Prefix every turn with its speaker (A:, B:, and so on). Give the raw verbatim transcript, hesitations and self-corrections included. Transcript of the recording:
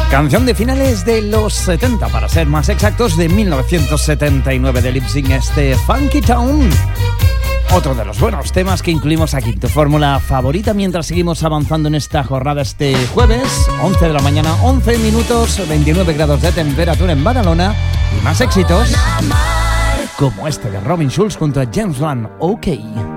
A: Canción de finales de los setenta, para ser más exactos, de mil novecientos setenta y nueve, de Lipsing, este Funky Town. Otro de los buenos temas que incluimos aquí en tu fórmula favorita mientras seguimos avanzando en esta jornada este jueves, once de la mañana, once minutos, veintinueve grados de temperatura en Badalona y más éxitos como este de Robin Schulz junto a James Blunt, OK.